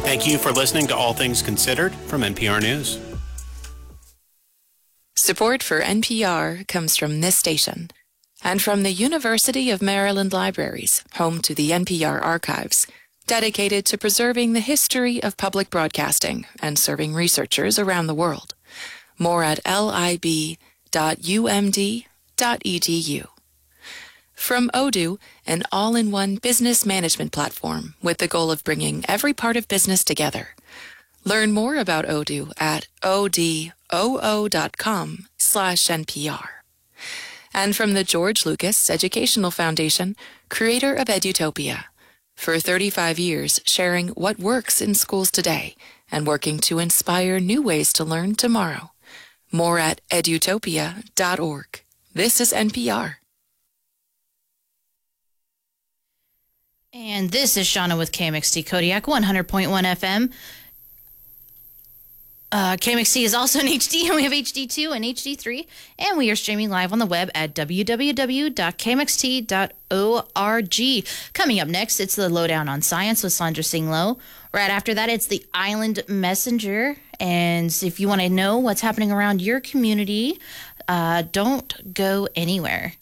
Thank you for listening to All Things Considered from NPR News. Support for NPR comes from this station and from the University of Maryland Libraries, home to the NPR Archives, dedicated to preserving the history of public broadcasting and serving researchers around the world. More at lib.umd.edu. From Odoo, an all-in-one business management platform with the goal of bringing every part of business together. Learn more about Odoo at odoo.com/NPR. And from the George Lucas Educational Foundation, creator of Edutopia. For 35 years, sharing what works in schools today and working to inspire new ways to learn tomorrow. More at edutopia.org. This is NPR. And this is Shauna with KMXT Kodiak 100.1 FM. KMXT is also in HD, and we have HD2 and HD3, and we are streaming live on the web at www.kmxt.org. Coming up next, it's the Lowdown on Science with Sandra Singh-Low. Right after that, it's the Island Messenger, and if you want to know what's happening around your community, don't go anywhere.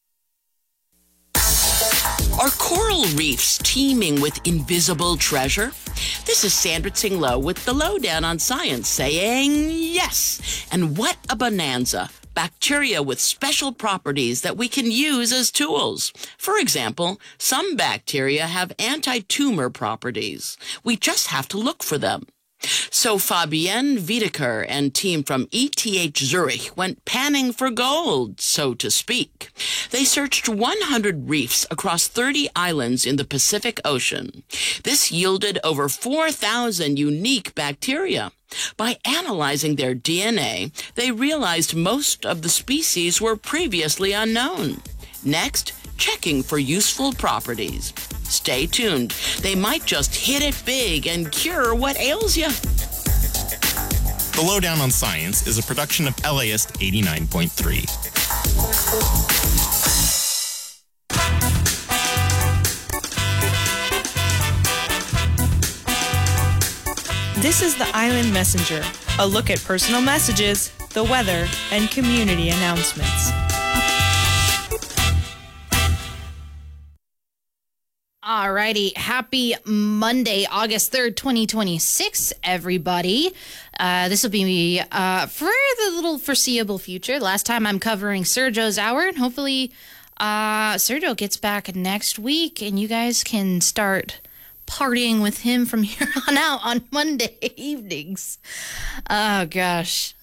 Are coral reefs teeming with invisible treasure? This is Sandra Singh-Low with the Lowdown on Science saying yes. And what a bonanza. Bacteria with special properties that we can use as tools. For example, some bacteria have anti-tumor properties. We just have to look for them. So Fabienne Wiedeker and team from ETH Zurich went panning for gold, so to speak. They searched 100 reefs across 30 islands in the Pacific Ocean. This yielded over 4,000 unique bacteria. By analyzing their DNA, they realized most of the species were previously unknown. Next, checking for useful properties. Stay tuned. They might just hit it big and cure what ails you. The Lowdown on Science is a production of LAist 89.3. This is the Island Messenger, a look at personal messages, the weather, and community announcements. Alrighty, happy Monday, August 3rd, 2026, everybody. This will be for the little foreseeable future. Last time I'm covering Sergio's Hour, and hopefully Sergio gets back next week, and you guys can start partying with him from here on out on Monday evenings. Oh, gosh.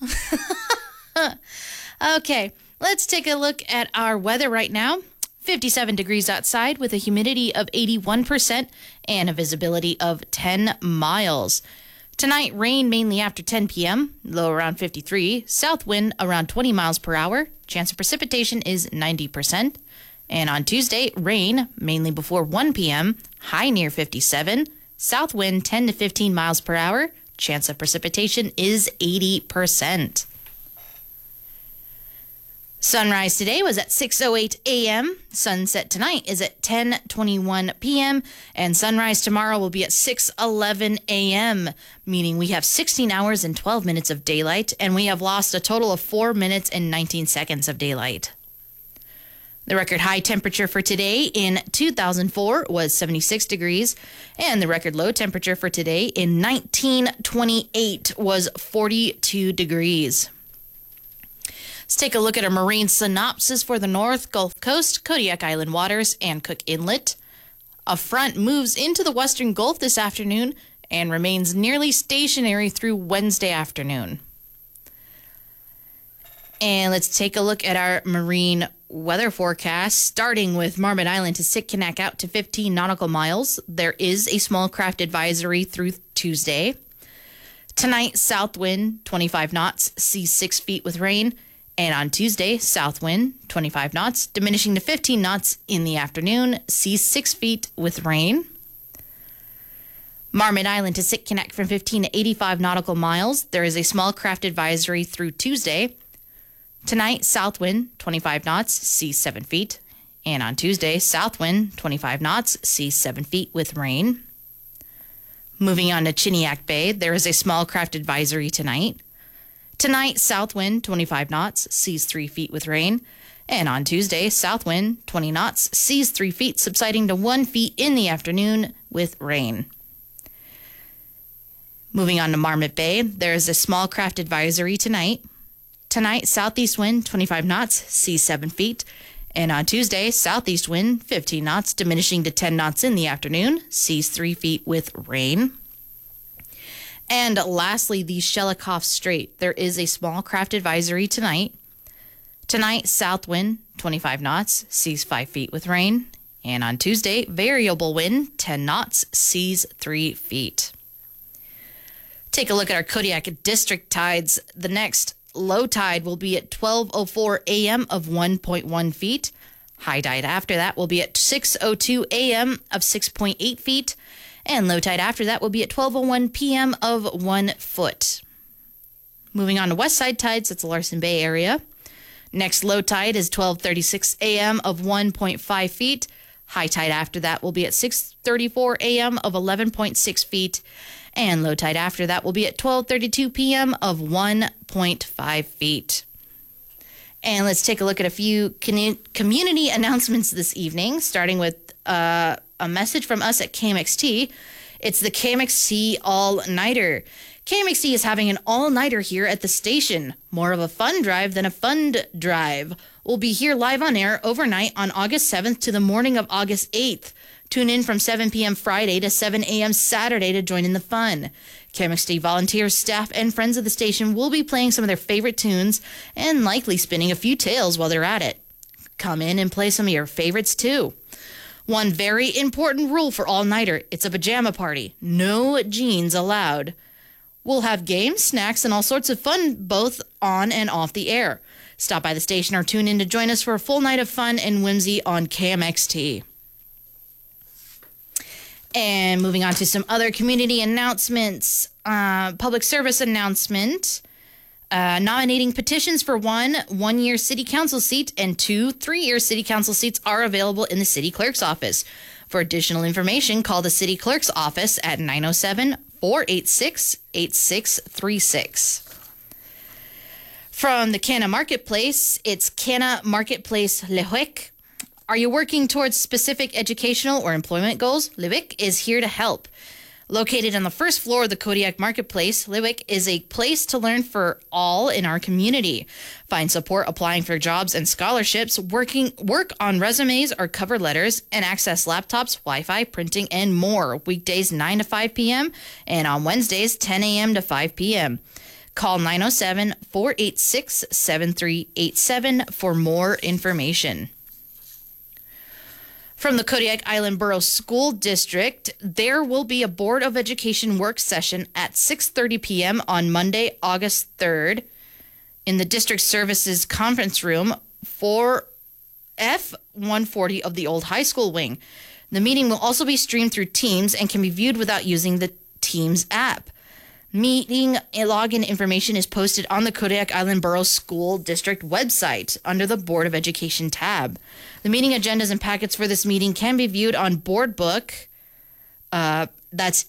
Okay, let's take a look at our weather right now. 57 degrees outside with a humidity of 81% and a visibility of 10 miles. Tonight, rain mainly after 10 p.m., low around 53, south wind around 20 miles per hour, chance of precipitation is 90%. And on Tuesday, rain mainly before 1 p.m., high near 57, south wind 10 to 15 miles per hour, chance of precipitation is 80%. Sunrise today was at 6:08 a.m. Sunset tonight is at 10:21 p.m. And sunrise tomorrow will be at 6:11 a.m., meaning we have 16 hours and 12 minutes of daylight, and we have lost a total of 4 minutes and 19 seconds of daylight. The record high temperature for today in 2004 was 76 degrees, and the record low temperature for today in 1928 was 42 degrees. Let's take a look at a marine synopsis for the North Gulf Coast, Kodiak Island waters, and Cook Inlet. A front moves into the western Gulf this afternoon and remains nearly stationary through Wednesday afternoon. And let's take a look at our marine weather forecast, starting with Marmot Island to Sitkinak out to 15 nautical miles. There is a small craft advisory through Tuesday. Tonight, south wind 25 knots, seas 6 feet with rain. And on Tuesday, south wind 25 knots, diminishing to 15 knots in the afternoon, seas 6 feet with rain. Marmot Island to Sitkinak from 15 to 85 nautical miles. There is a small craft advisory through Tuesday. Tonight, south wind 25 knots, seas 7 feet. And on Tuesday, south wind 25 knots, seas 7 feet with rain. Moving on to Chiniac Bay, there is a small craft advisory tonight. Tonight, south wind 25 knots, seas 3 feet with rain. And on Tuesday, south wind 20 knots, seas 3 feet, subsiding to 1 feet in the afternoon with rain. Moving on to Marmot Bay, there is a small craft advisory tonight. Tonight, southeast wind 25 knots, seas 7 feet. And on Tuesday, southeast wind 15 knots, diminishing to 10 knots in the afternoon, seas 3 feet with rain. And lastly, the Shelikof Strait. There is a small craft advisory tonight. Tonight, south wind 25 knots, seas 5 feet with rain. And on Tuesday, variable wind 10 knots, seas 3 feet. Take a look at our Kodiak district tides. The next low tide will be at 12:04 a.m. of 1.1 feet. High tide after that will be at 6:02 a.m. of 6.8 feet. And low tide after that will be at 12:01 p.m. of 1 foot. Moving on to west side tides, that's the Larsen Bay area. Next low tide is 12:36 a.m. of 1.5 feet. High tide after that will be at 6:34 a.m. of 11.6 feet. And low tide after that will be at 12:32 p.m. of 1.5 feet. And let's take a look at a few community announcements this evening, starting with a message from us at KMXT. It's the KMXT All-Nighter. KMXT is having an all-nighter here at the station. More of a fun drive than a fund drive. We'll be here live on air overnight on August 7th to the morning of August 8th. Tune in from 7 p.m. Friday to 7 a.m. Saturday to join in the fun. KMXT volunteers, staff, and friends of the station will be playing some of their favorite tunes and likely spinning a few tales while they're at it. Come in and play some of your favorites too. One very important rule for all-nighter, it's a pajama party. No jeans allowed. We'll have games, snacks, and all sorts of fun both on and off the air. Stop by the station or tune in to join us for a full night of fun and whimsy on KMXT. And moving on to some other community announcements. Public service announcement. Nominating petitions for 1 one-year city council seat and 2 3-year city council seats are available in the city clerk's office. For additional information, call the city clerk's office at 907-486-8636. From the Cana Marketplace, it's Cana Marketplace Lehuec. Are you working towards specific educational or employment goals? Lehuec is here to help. Located on the first floor of the Kodiak Marketplace, Lehuec is a place to learn for all in our community. Find support applying for jobs and scholarships, work on resumes or cover letters, and access laptops, Wi-Fi, printing, and more. Weekdays 9 to 5 p.m. and on Wednesdays 10 a.m. to 5 p.m. Call 907-486-7387 for more information. From the Kodiak Island Borough School District, there will be a Board of Education work session at 6:30 p.m. on Monday, August 3rd in the District Services Conference Room for F-140 of the Old High School Wing. The meeting will also be streamed through Teams and can be viewed without using the Teams app. Meeting login information is posted on the Kodiak Island Borough School District website under the Board of Education tab. The meeting agendas and packets for this meeting can be viewed on BoardBook. That's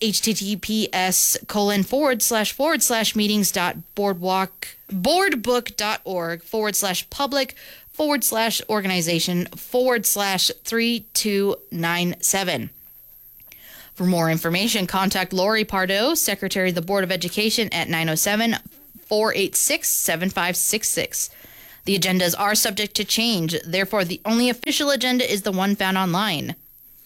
https://meetings.boardwalk.org/public/organization/3297. For more information, contact Lori Pardo, Secretary of the Board of Education, at 907-486-7566. The agendas are subject to change. Therefore, the only official agenda is the one found online.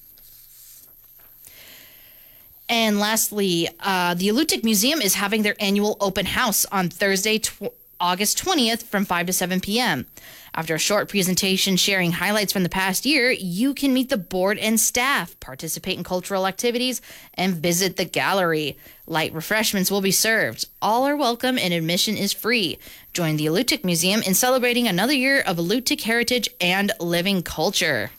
And lastly, the Alutiiq Museum is having their annual open house on Thursday, August 20th from 5 to 7 p.m. After a short presentation sharing highlights from the past year, you can meet the board and staff, participate in cultural activities, and visit the gallery. Light refreshments will be served. All are welcome and admission is free. Join the Alutiiq Museum in celebrating another year of Alutiiq heritage and living culture.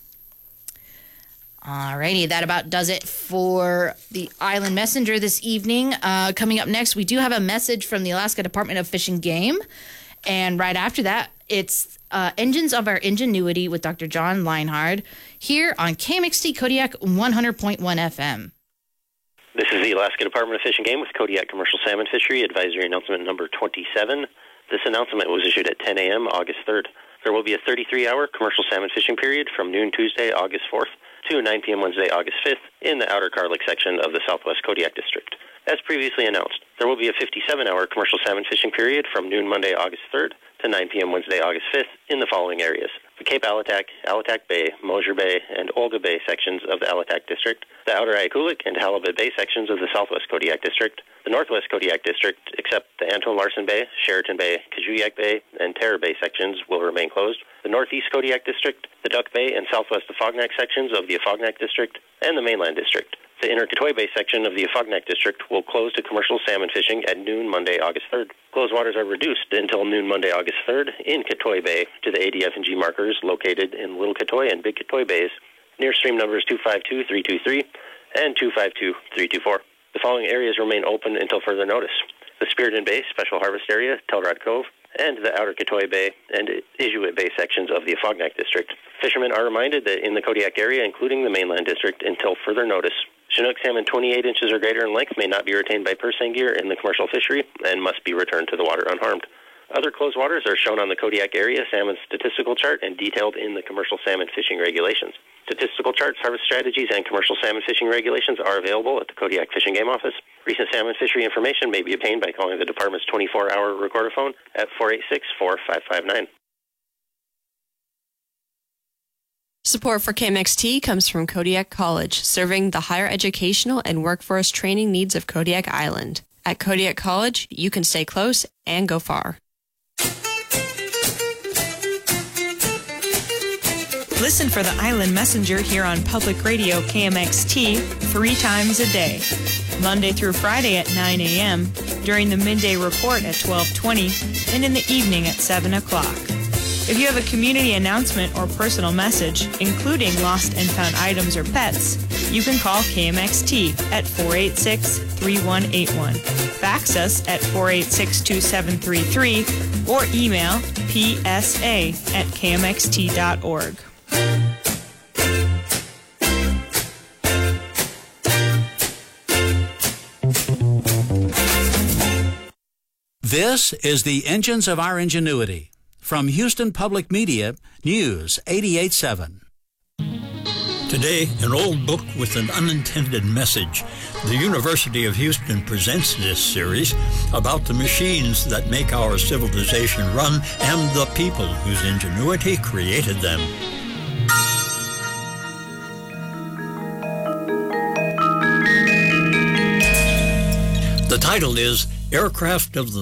Alrighty, that about does it for the Island Messenger this evening. Coming up next, we do have a message from the Alaska Department of Fish and Game. And right after that, it's Engines of Our Ingenuity with Dr. John Leinhard here on KMXT Kodiak 100.1 FM. This is the Alaska Department of Fish and Game with Kodiak Commercial Salmon Fishery Advisory Announcement number 27. This announcement was issued at 10 a.m. August 3rd. There will be a 33-hour commercial salmon fishing period from noon Tuesday, August 4th to 9 p.m. Wednesday, August 5th in the Outer Carlick section of the Southwest Kodiak District. As previously announced, there will be a 57-hour commercial salmon fishing period from noon Monday, August 3rd to 9 p.m. Wednesday, August 5th in the following areas: the Cape Alatac, Alatac Bay, Mosier Bay, and Olga Bay sections of the Alatac District, the Outer Ayakulik and Halibut Bay sections of the Southwest Kodiak District, the Northwest Kodiak District, except the Anton Larson Bay, Sheraton Bay, Kajuyak Bay, and Terror Bay sections will remain closed, the Northeast Kodiak District, the Duck Bay and Southwest Afognak sections of the Afognak District, and the Mainland District. The Inner Katoy Bay section of the Afognak District will close to commercial salmon fishing at noon Monday, August 3rd. Closed waters are reduced until noon Monday, August 3rd in Katoy Bay to the ADF&G markers located in Little Katoy and Big Katoy Bays, near stream numbers 252-323 and 252-324. The following areas remain open until further notice: the Spiriton Bay Special Harvest Area, Telrod Cove, and the Outer Katoy Bay and Inuit Bay sections of the Afognak District. Fishermen are reminded that in the Kodiak area, including the Mainland District, until further notice, Chinook salmon 28 inches or greater in length may not be retained by purse seine gear in the commercial fishery and must be returned to the water unharmed. Other closed waters are shown on the Kodiak area salmon statistical chart and detailed in the commercial salmon fishing regulations. Statistical charts, harvest strategies, and commercial salmon fishing regulations are available at the Kodiak Fish and Game Office. Recent salmon fishery information may be obtained by calling the department's 24-hour recorder phone at 486-4559. Support for KMXT comes from Kodiak College, serving the higher educational and workforce training needs of Kodiak Island. At Kodiak College, you can stay close and go far. Listen for the Island Messenger here on Public Radio KMXT 3 times a day, Monday through Friday at 9 a.m., during the midday report at 12:20, and in the evening at 7 o'clock. If you have a community announcement or personal message, including lost and found items or pets, you can call KMXT at 486-3181. Fax us at 486-2733 or email psa@kmxt.org. This is the Engines of Our Ingenuity. From Houston Public Media, News 88.7. Today, an old book with an unintended message. The University of Houston presents this series about the machines that make our civilization run and the people whose ingenuity created them. The title is Aircraft of the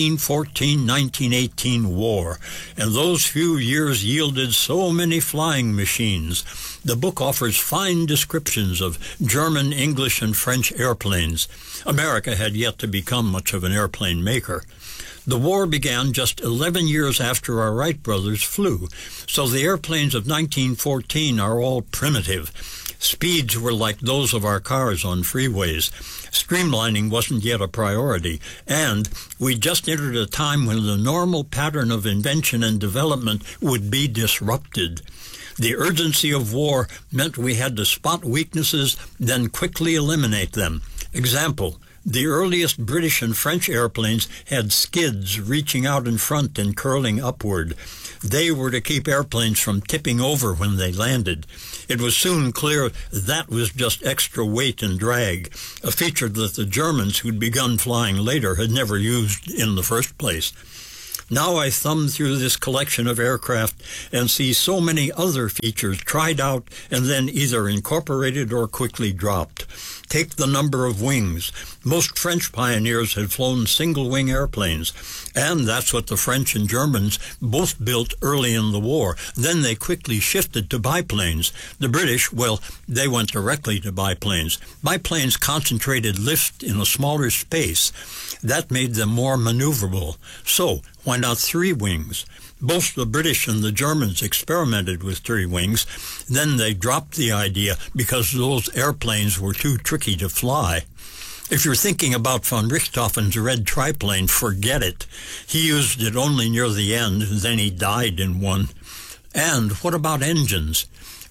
1914-1918 War, and those few years yielded so many flying machines. The book offers fine descriptions of German, English, and French airplanes. America had yet to become much of an airplane maker. The war began just 11 years after our Wright brothers flew, so the airplanes of 1914 are all primitive. Speeds were like those of our cars on freeways. Streamlining wasn't yet a priority, and we just entered a time when the normal pattern of invention and development would be disrupted. The urgency of war meant we had to spot weaknesses, then quickly eliminate them. Example: the earliest British and French airplanes had skids reaching out in front and curling upward. They were to keep airplanes from tipping over when they landed. It was soon clear that was just extra weight and drag, a feature that the Germans who'd begun flying later had never used in the first place. Now I thumb through this collection of aircraft and see so many other features tried out and then either incorporated or quickly dropped. Take the number of wings. Most French pioneers had flown single-wing airplanes, and that's what the French and Germans both built early in the war. Then they quickly shifted to biplanes. The British, well, they went directly to biplanes. Biplanes concentrated lift in a smaller space. That made them more maneuverable. So, why not 3 wings? Both the British and the Germans experimented with 3 wings. Then they dropped the idea because those airplanes were too tricky to fly. If you're thinking about von Richthofen's red triplane, forget it. He used it only near the end, then he died in one. And what about engines?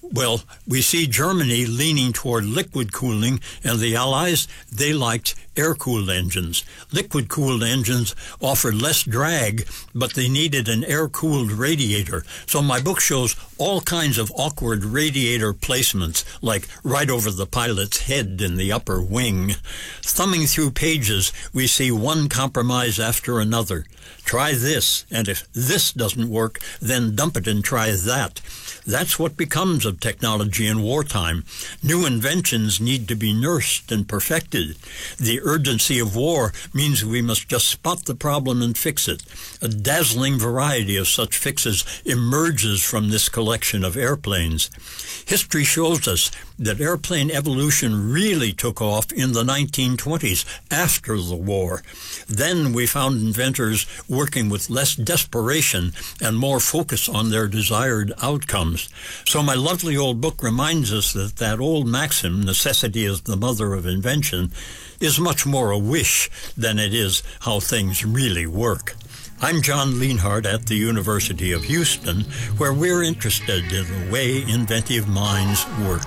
Well, we see Germany leaning toward liquid cooling, and the Allies, they liked air-cooled engines. Liquid-cooled engines offered less drag, but they needed an air-cooled radiator. So my book shows all kinds of awkward radiator placements, like right over the pilot's head in the upper wing. Thumbing through pages, we see one compromise after another. Try this, and if this doesn't work, then dump it and try that. That's what becomes of technology in wartime. New inventions need to be nursed and perfected. The urgency of war means we must just spot the problem and fix it. A dazzling variety of such fixes emerges from this collection of airplanes. History shows us that airplane evolution really took off in the 1920s, after the war. Then we found inventors working with less desperation and more focus on their desired outcomes. So my lovely old book reminds us that old maxim, necessity is the mother of invention, is much more a wish than it is how things really work. I'm John Lienhardt at the University of Houston, where we're interested in the way inventive minds work.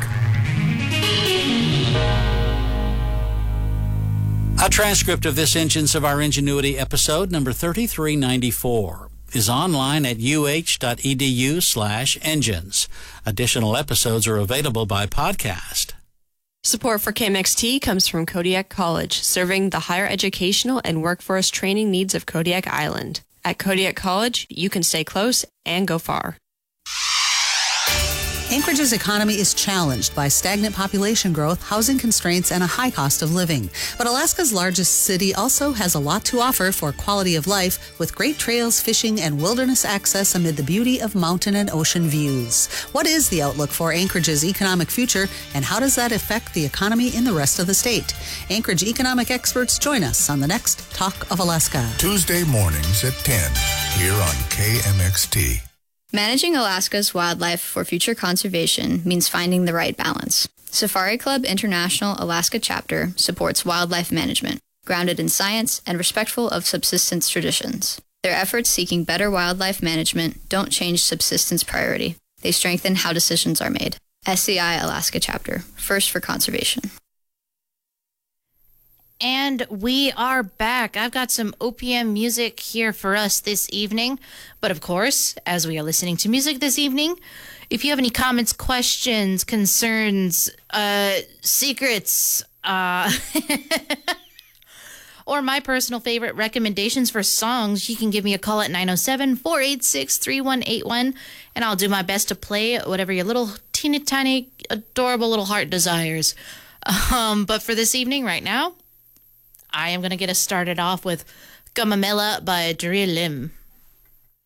A transcript of this Engines of Our Ingenuity episode, number 3394, is online at uh.edu/engines. Additional episodes are available by podcast. Support for KMXT comes from Kodiak College, serving the higher educational and workforce training needs of Kodiak Island. At Kodiak College, you can stay close and go far. Anchorage's economy is challenged by stagnant population growth, housing constraints, and a high cost of living. But Alaska's largest city also has a lot to offer for quality of life, with great trails, fishing, and wilderness access amid the beauty of mountain and ocean views. What is the outlook for Anchorage's economic future, and how does that affect the economy in the rest of the state? Anchorage economic experts join us on the next Talk of Alaska. Tuesday mornings at 10, here on KMXT. Managing Alaska's wildlife for future conservation means finding the right balance. Safari Club International Alaska Chapter supports wildlife management, grounded in science and respectful of subsistence traditions. Their efforts seeking better wildlife management don't change subsistence priority. They strengthen how decisions are made. SCI Alaska Chapter, first for conservation. And we are back. I've got some OPM music here for us this evening. But of course, as we are listening to music this evening, if you have any comments, questions, concerns, secrets, or my personal favorite recommendations for songs, you can give me a call at 907-486-3181, and I'll do my best to play whatever your little teeny tiny adorable little heart desires. But for this evening right now, I am going to get us started off with Gamamela by Dri Lim.